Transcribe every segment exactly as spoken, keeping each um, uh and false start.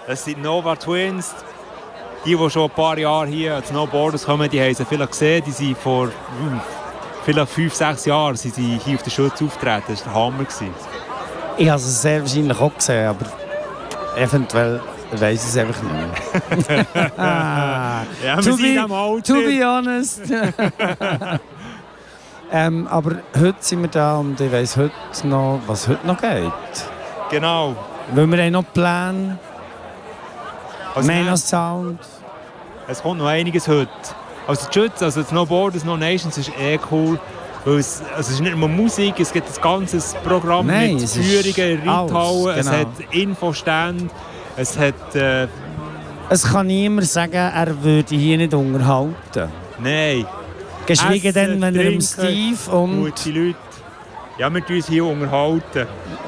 Das sind Nova Twins. Die, die schon ein paar Jahre hier an Snowboarders kommen, die haben sie vielleicht gesehen. Die sind vor hm, vielleicht fünf, sechs Jahren sind sie hier auf der Schütze aufgetreten. Das war der Hammer. Ich habe es sehr wahrscheinlich auch gesehen, aber eventuell weiss ich es einfach nicht mehr. ah, ja, wir to, sind be, am Alter. to be honest. ähm, aber heute sind wir da und ich weiss heute noch, was heute noch geht. Genau. Weil wir haben noch Pläne. Also wir haben noch Sound. Es kommt noch einiges heute. Also die Schütze, also das Snowboarders No Nations ist eh cool. Weil es, also es ist nicht nur Musik, es gibt ein ganzes Programm Nein, mit Führungen, Reithallen, genau. Es hat Infostände, es hat... Äh, es kann niemand sagen, er würde hier nicht unterhalten. Nein. Geschweige denn, wenn er im trinken, Steve und... gute Leute. Ja, wir tun uns hier unterhalten.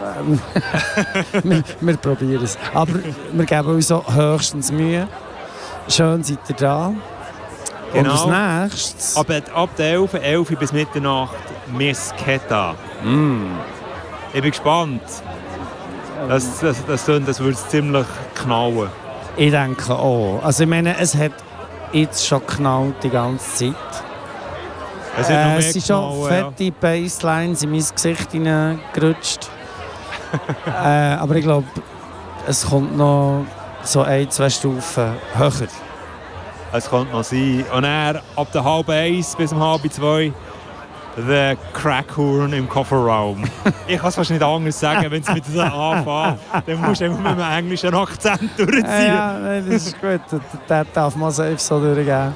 wir, wir probieren es. Aber wir geben uns auch höchstens Mühe. Schön seid ihr da. Genau. Und als nächstes... Ab, ab der elf, elf bis Mitternacht Miss Ketta. Mm. Ich bin gespannt. Das, das, das, das, das wird ziemlich knallen. Ich denke auch. Also ich meine, es hat jetzt schon geknallt die ganze Zeit. Es, äh, es sind schon knallen, fette ja. Basslines in mein Gesicht hineingerutscht. äh, aber ich glaube, es kommt noch so ein, zwei Stufen höher. Es könnte noch sein. Und dann ab der halb eins bis um halb zwei der Crackhorn im Kofferraum. Ich kann es fast nicht anders sagen, wenn es mit so anfängt. Dann musst du immer mit einem englischen Akzent durchziehen. Ja, ja, das ist gut. Das darf man safe so durchgehen.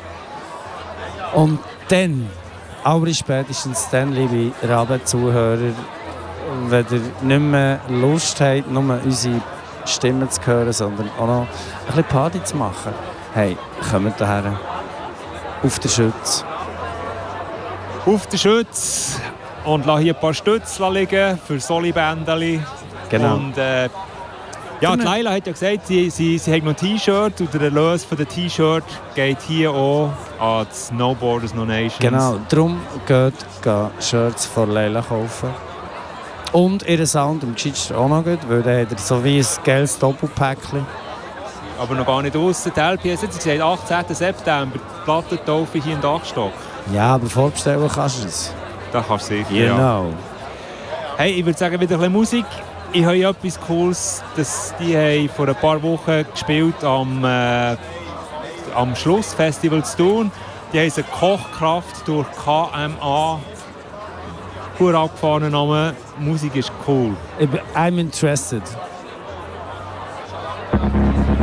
Und dann, aber spätestens dann, liebe Rabe-Zuhörer, wenn ihr nicht mehr Lust habt, nur unsere Stimmen zu hören, sondern auch noch ein bisschen Party zu machen, hey, kommt daher. Auf der Schütze. Auf der Schütze und lasse hier ein paar Stütze liegen für Soli-Bändeli. Genau. Und, äh, ja, die Laila hat ja gesagt, sie, sie, sie hat noch ein T-Shirt und der Erlös von dem T-Shirt geht hier auch an die Snowboarders No Nations. Genau, darum geht, geht Shirts von Leila kaufen. Und ihren Sound im Geschichte auch noch gut, weil der hat so wie ein geiles Doppelpäckchen. Aber noch gar nicht draussen. Die L P S hat gesagt, achtzehnten September, die Plattentaufe hier in Dachstock. Ja, aber vorbestellen kannst du es. Das kannst du sicher, you ja. Know. Hey, ich würde sagen, wieder ein bisschen Musik. Ich habe etwas Cooles, das die haben vor ein paar Wochen gespielt am, äh, am Schlussfestival zu Thun. Die heißen Kochkraft durch K M A. Pur abgefahrenen Namen. Musik ist cool. I'm interested.